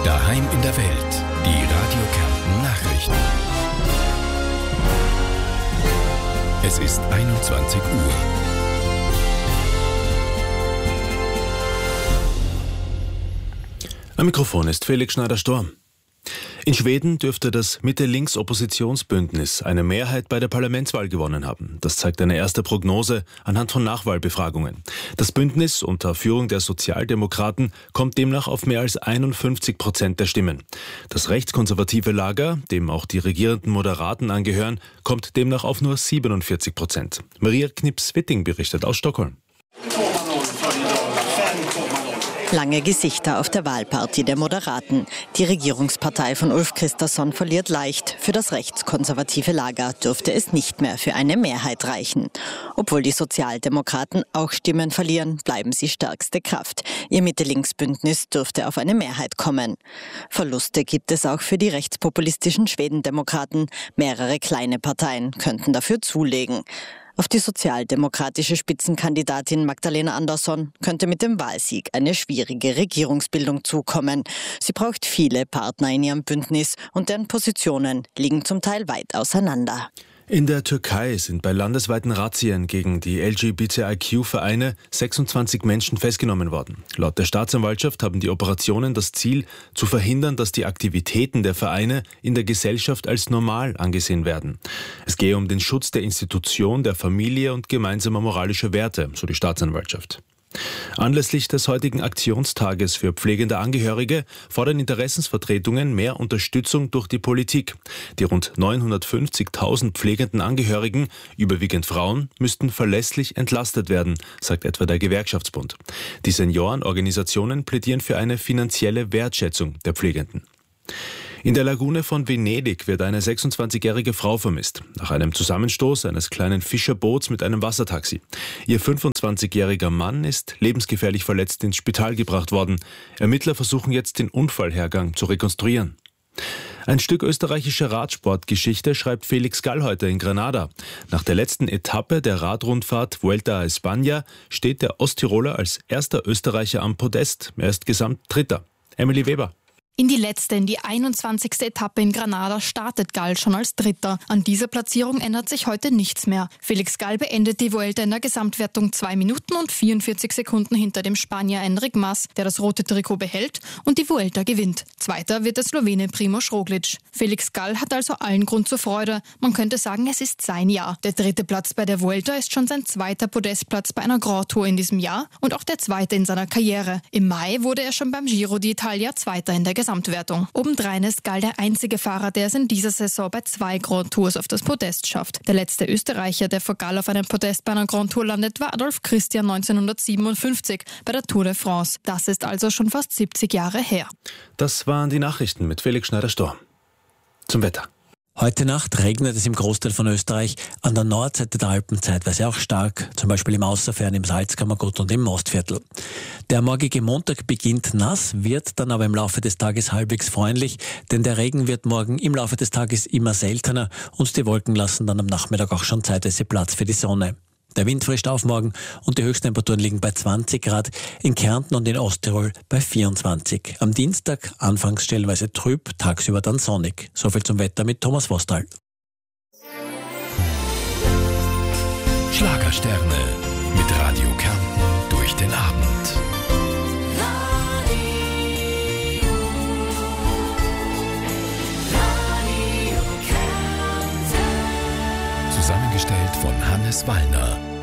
Daheim in der Welt. Die Radio Kärnten Nachrichten. Es ist 21 Uhr. Am Mikrofon ist Felix Schneider-Storm. In Schweden dürfte das Mitte-Links-Oppositionsbündnis eine Mehrheit bei der Parlamentswahl gewonnen haben. Das zeigt eine erste Prognose anhand von Nachwahlbefragungen. Das Bündnis unter Führung der Sozialdemokraten kommt demnach auf mehr als 51% der Stimmen. Das rechtskonservative Lager, dem auch die regierenden Moderaten angehören, kommt demnach auf nur 47%. Maria Knips-Witting berichtet aus Stockholm. Lange Gesichter auf der Wahlparty der Moderaten. Die Regierungspartei von Ulf Kristersson verliert leicht. Für das rechtskonservative Lager dürfte es nicht mehr für eine Mehrheit reichen. Obwohl die Sozialdemokraten auch Stimmen verlieren, bleiben sie stärkste Kraft. Ihr Mitte-Links-Bündnis dürfte auf eine Mehrheit kommen. Verluste gibt es auch für die rechtspopulistischen Schwedendemokraten. Mehrere kleine Parteien könnten dafür zulegen. Auf die sozialdemokratische Spitzenkandidatin Magdalena Andersson könnte mit dem Wahlsieg eine schwierige Regierungsbildung zukommen. Sie braucht viele Partner in ihrem Bündnis und deren Positionen liegen zum Teil weit auseinander. In der Türkei sind bei landesweiten Razzien gegen die LGBTIQ-Vereine 26 Menschen festgenommen worden. Laut der Staatsanwaltschaft haben die Operationen das Ziel, zu verhindern, dass die Aktivitäten der Vereine in der Gesellschaft als normal angesehen werden. Es gehe um den Schutz der Institution, der Familie und gemeinsamer moralischer Werte, so die Staatsanwaltschaft. Anlässlich des heutigen Aktionstages für pflegende Angehörige fordern Interessensvertretungen mehr Unterstützung durch die Politik. Die rund 950.000 pflegenden Angehörigen, überwiegend Frauen, müssten verlässlich entlastet werden, sagt etwa der Gewerkschaftsbund. Die Seniorenorganisationen plädieren für eine finanzielle Wertschätzung der Pflegenden. In der Lagune von Venedig wird eine 26-jährige Frau vermisst, nach einem Zusammenstoß eines kleinen Fischerboots mit einem Wassertaxi. Ihr 25-jähriger Mann ist lebensgefährlich verletzt ins Spital gebracht worden. Ermittler versuchen jetzt, den Unfallhergang zu rekonstruieren. Ein Stück österreichischer Radsportgeschichte schreibt Felix Gall heute in Granada. Nach der letzten Etappe der Radrundfahrt Vuelta a España steht der Osttiroler als erster Österreicher am Podest. Er ist gesamt Dritter. Emily Weber. In die 21. Etappe in Granada startet Gall schon als Dritter. An dieser Platzierung ändert sich heute nichts mehr. Felix Gall beendet die Vuelta in der Gesamtwertung 2 Minuten und 44 Sekunden hinter dem Spanier Enric Mas, der das rote Trikot behält und die Vuelta gewinnt. Zweiter wird der Slowene Primož Roglič. Felix Gall hat also allen Grund zur Freude. Man könnte sagen, es ist sein Jahr. Der 3. Platz bei der Vuelta ist schon sein 2. Podestplatz bei einer Grand Tour in diesem Jahr und auch der 2. in seiner Karriere. Im Mai wurde er schon beim Giro d'Italia 2. in der Gesamtwertung. Obendrein ist Gall der einzige Fahrer, der es in dieser Saison bei 2 Grand Tours auf das Podest schafft. Der letzte Österreicher, der vor Gall auf einem Podest bei einer Grand Tour landet, war Adolf Christian 1957 bei der Tour de France. Das ist also schon fast 70 Jahre her. Das waren die Nachrichten mit Felix Schneider-Storm. Zum Wetter. Heute Nacht regnet es im Großteil von Österreich, an der Nordseite der Alpen zeitweise auch stark, zum Beispiel im Außerfern, im Salzkammergut und im Mostviertel. Der morgige Montag beginnt nass, wird dann aber im Laufe des Tages halbwegs freundlich, denn der Regen wird morgen im Laufe des Tages immer seltener und die Wolken lassen dann am Nachmittag auch schon zeitweise Platz für die Sonne. Der Wind frischt auf morgen und die Höchsttemperaturen liegen bei 20 Grad, in Kärnten und in Osttirol bei 24. Am Dienstag anfangs stellenweise trüb, tagsüber dann sonnig. Soviel zum Wetter mit Thomas Vostal. Schlagersterne mit Radio Kärnten durch den Abend. Zusammengestellt von Hannes Wallner.